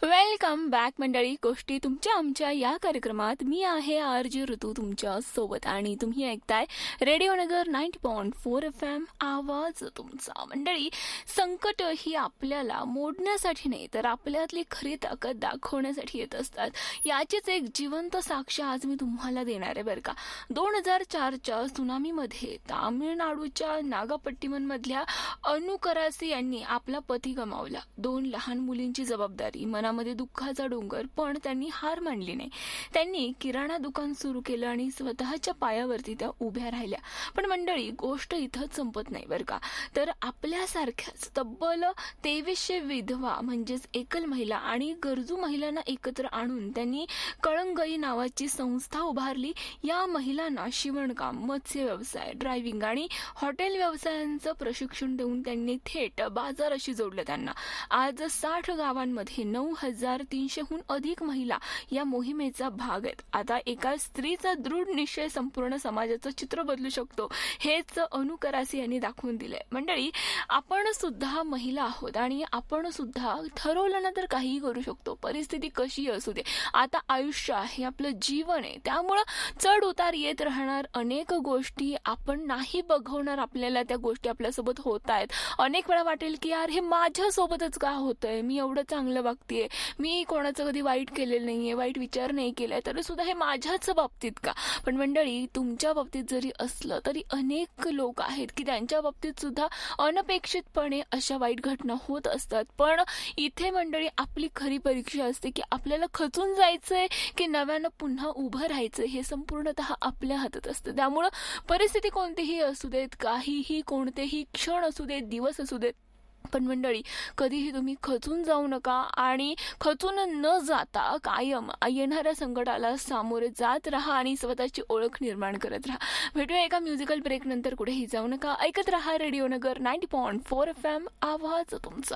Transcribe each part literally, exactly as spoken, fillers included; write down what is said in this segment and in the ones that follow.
Welcome back मंडळी. गोष्टी तुमच्या आमच्या या कार्यक्रमात मी आहे आर जे ऋतू तुमच्या सोबत आणि तुम्ही ऐकताय रेडिओ नगर ninety point four F M, आवाज तुमचा. मंडळी, संकट ही आपल्याला मोडण्यासाठी नाही तर आपल्यातली खरी ताकद दाखवण्यासाठी येत असतात. याचीच एक जिवंत साक्ष आज मी तुम्हाला देणार आहे बरं का. दोन हजार चारच्या सुनामीमध्ये तामिळनाडूच्या नागापट्टिनममधल्या अनु करासी यांनी आपला पती गमावला. दोन लहान मुलींची जबाबदारी, मनामध्ये दुःखाचा डोंगर, पण त्यांनी हार मानली नाही. त्यांनी किराणा दुकान सुरू केलं आणि स्वतःच्या पायावरती त्या उभ्या राहिल्या. पण मंडळी, गोष्ट इथंच संपत नाही बरं का. तर आपल्यासारख्याच तब्बल तेवीसशे विधवा म्हणजेच एकल महिला आणि गरजू महिलांना एकत्र आणून त्यांनी कळंगई नावाची संस्था उभारली. या महिलांना शिवणकाम, मत्स्य व्यवसाय, ड्रायव्हिंग आणि हॉटेल व्यवसायांचं प्रशिक्षण देऊन त्यांनी थेट बाजाराशी जोडलं. त्यांना आज साठ गावांमध्ये नऊ हजार तीनशेहून अधिक महिला या मोहिमेचा भाग आहेत. आता एका स्त्रीचा दृढ निश्चय संपूर्ण समाजाचं चित्र बदलू शकतो, हेच अनु करासी यांनी दाखवून दिलंय. मंडळी, आपण सुद्धा महिला आहोत आणि आपण सुद्धा ठरवलं ना तर काहीही करू शकतो. परिस्थिती कशी असू दे, आता आयुष्य आहे, आपलं जीवन आहे, त्यामुळं चढ उतार येत राहणार. अनेक गोष्टी आपण नाही बघवणार, आपल्याला त्या गोष्टी आपल्यासोबत होत आहेत. अनेक वेळा वाटेल की यार, हे माझ्यासोबतच का होतंय, मी एवढं चांगलं वागतेय, मी कोणाचं कधी वाईट केलेलं नाहीये, वाईट विचार नाही केलाय, तरी सुद्धा हे माझ्याच बाबतीत का. पण मंडळी, तुमच्या बाबतीत जरी असलं तरी अनेक लोक आहेत की त्यांच्या बाबतीत सुद्धा अनपेक्षितपणे अशा वाईट घटना होत असतात. पण इथे मंडळी, आपली खरी परीक्षा असते की आपल्याला खचून जायचंय की नव्यानं पुन्हा उभं राहायचं, हे संपूर्णतः आपल्या हातात असतं. त्यामुळं परिस्थिती कोणतीही असू देत, काहीही कोणतेही क्षण असू देत, दिवस असू देत, पण मंडळी, कधीही तुम्ही खचून जाऊ नका आणि खचून न जाता कायम येणाऱ्या संकटाला सामोरे जात राहा आणि स्वतःची ओळख निर्माण करत राहा. भेटूया एका म्युझिकल ब्रेक नंतर. कुठेही जाऊ नका, ऐकत राहा रेडिओ नगर ninety point four F M, आवाज तुमचा.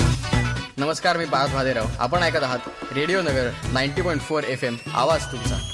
नमस्कार, मी पार्थ भादेराव. आपण ऐकत आहात रेडिओ नगर ninety point four F M, आवाज तुमचा.